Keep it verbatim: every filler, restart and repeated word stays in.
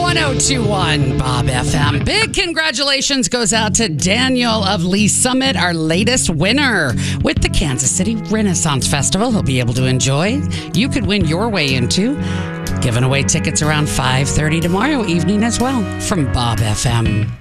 one oh two one Bob F M. Big congratulations goes out to Daniel of Lee Summit, our latest winner with the Kansas City Renaissance Festival. He'll be able to enjoy. You could win your way into giving away tickets around five thirty tomorrow evening as well from Bob F M.